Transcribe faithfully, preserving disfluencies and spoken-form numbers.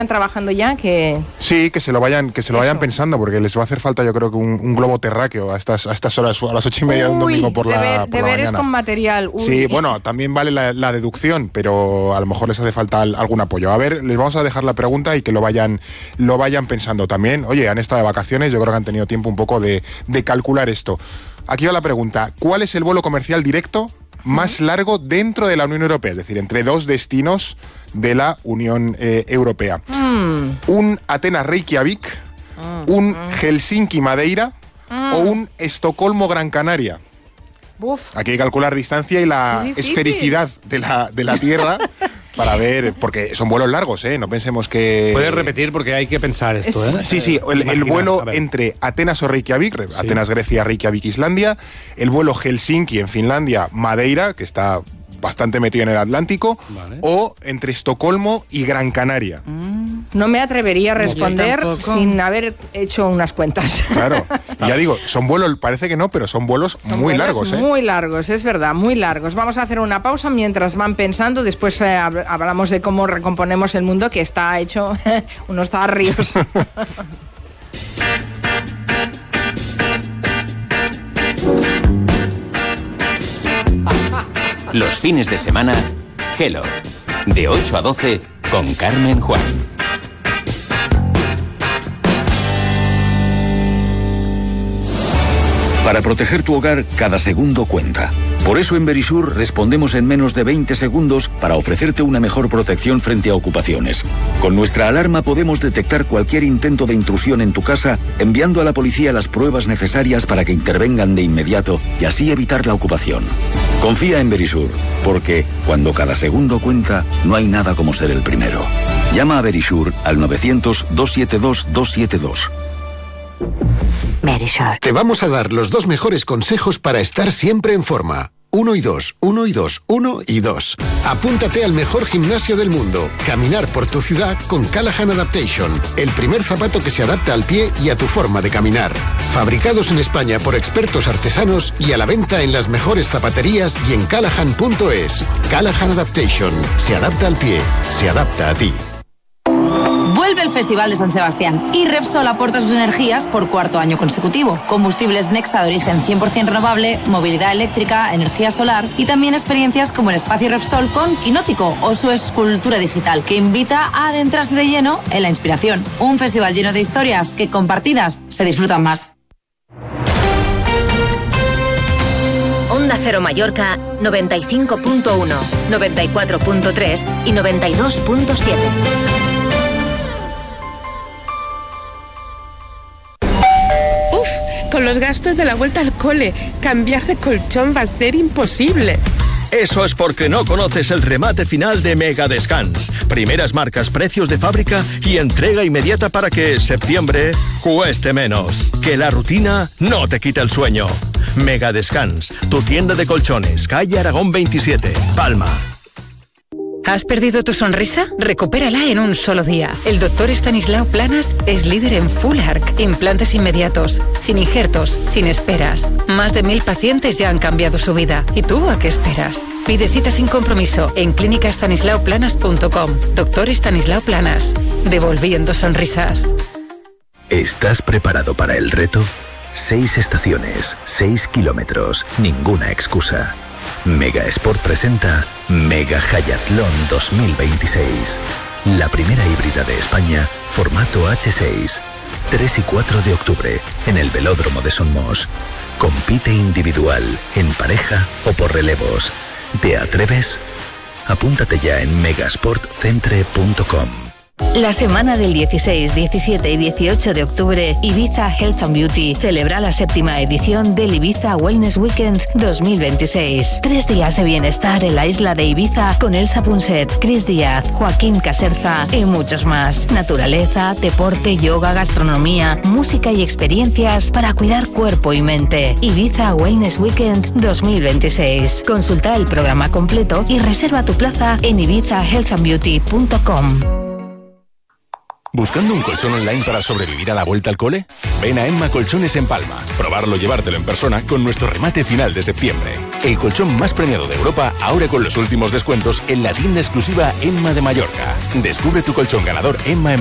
trabajando ya, que sí, que se lo vayan, que se lo vayan pensando, porque les va a hacer falta, yo creo que un, un globo terráqueo a estas, a estas horas, a las ocho y media de un domingo por la, deber, por la deberes mañana. con material. Uy. Sí, bueno, también vale la, la deducción, pero a lo mejor les hace falta algún apoyo. A ver, les vamos a dejar la pregunta y que lo vayan, lo vayan pensando también. Oye, han estado de vacaciones, yo creo que han tenido tiempo un poco de, de calcular esto. Aquí va la pregunta: ¿cuál es el vuelo comercial directo más largo dentro de la Unión Europea? Es decir, entre dos destinos de la Unión eh, Europea. Mm. Un Atenas-Reykjavik, mm. un mm. Helsinki-Madeira mm. o un Estocolmo-Gran Canaria. Uf. Aquí hay que calcular distancia y la esfericidad de la, de la Tierra para ver, porque son vuelos largos, ¿eh? No pensemos que... Puedes repetir porque hay que pensar esto, ¿eh? Sí, sí, el, el vuelo entre Atenas o Reykjavik, sí. Atenas, Grecia, Reykjavik, Islandia, el vuelo Helsinki en Finlandia, Madeira, que está bastante metido en el Atlántico, vale. O entre Estocolmo y Gran Canaria. Mm. No me atrevería a responder sin haber hecho unas cuentas. Claro, ya digo, son vuelos, parece que no, pero son vuelos son muy vuelos largos. ¿eh? Muy largos, es verdad, muy largos. Vamos a hacer una pausa mientras van pensando, después eh, hablamos de cómo recomponemos el mundo, que está hecho unos zarrios. Los fines de semana, Hello, de ocho a doce con Carmen Juan. Para proteger tu hogar, cada segundo cuenta. Por eso en Verisur respondemos en menos de veinte segundos para ofrecerte una mejor protección frente a ocupaciones. Con nuestra alarma podemos detectar cualquier intento de intrusión en tu casa, enviando a la policía las pruebas necesarias para que intervengan de inmediato y así evitar la ocupación. Confía en Verisur, porque cuando cada segundo cuenta, no hay nada como ser el primero. Llama a Verisur al novecientos, doscientos setenta y dos, doscientos setenta y dos. Verisur. Te vamos a dar los dos mejores consejos para estar siempre en forma. Uno y dos, uno y dos, uno y dos. Apúntate al mejor gimnasio del mundo. Caminar por tu ciudad con Callahan Adaptation. El primer zapato que se adapta al pie y a tu forma de caminar. Fabricados en España por expertos artesanos y a la venta en las mejores zapaterías y en callahan punto es. Callahan Adaptation. Se adapta al pie. Se adapta a ti. Vuelve el Festival de San Sebastián y Repsol aporta sus energías por cuarto año consecutivo. Combustibles Nexa de origen cien por ciento renovable, movilidad eléctrica, energía solar y también experiencias como el espacio Repsol con Quinótico o su escultura digital que invita a adentrarse de lleno en la inspiración. Un festival lleno de historias que compartidas se disfrutan más. Onda Cero Mallorca noventa y cinco punto uno, noventa y cuatro punto tres y noventa y dos punto siete. Con los gastos de la vuelta al cole, cambiar de colchón va a ser imposible. Eso es porque no conoces el remate final de Mega Descans. Primeras marcas, precios de fábrica y entrega inmediata para que septiembre cueste menos. Que la rutina no te quite el sueño. Mega Descans, tu tienda de colchones, calle Aragón veintisiete, Palma. ¿Has perdido tu sonrisa? Recupérala en un solo día. El doctor Estanislao Planas es líder en Full Arc, implantes inmediatos, sin injertos, sin esperas. Más de mil pacientes ya han cambiado su vida. ¿Y tú a qué esperas? Pide cita sin compromiso en clínica estanislao planas punto com. Doctor Estanislao Planas, devolviendo sonrisas. ¿Estás preparado para el reto? Seis estaciones, seis kilómetros, ninguna excusa. Mega Sport presenta Mega Hayatlón dos mil veintiséis. La primera híbrida de España, formato hache seis. tres y cuatro de octubre, en el Velódromo de Somos. Compite individual, en pareja o por relevos. ¿Te atreves? Apúntate ya en megasportcentre punto com. La semana del dieciséis, diecisiete y dieciocho de octubre, Ibiza Health and Beauty celebra la séptima edición del Ibiza Wellness Weekend dos mil veintiséis. Tres días de bienestar en la isla de Ibiza con Elsa Punset, Chris Díaz, Joaquín Caserza y muchos más. Naturaleza, deporte, yoga, gastronomía, música y experiencias para cuidar cuerpo y mente. Ibiza Wellness Weekend dos mil veintiséis. Consulta el programa completo y reserva tu plaza en ibiza health and beauty punto com. ¿Buscando un colchón online para sobrevivir a la vuelta al cole? Ven a Emma Colchones en Palma. Probarlo y llevártelo en persona con nuestro remate final de septiembre. El colchón más premiado de Europa, ahora con los últimos descuentos en la tienda exclusiva Emma de Mallorca. Descubre tu colchón ganador Emma en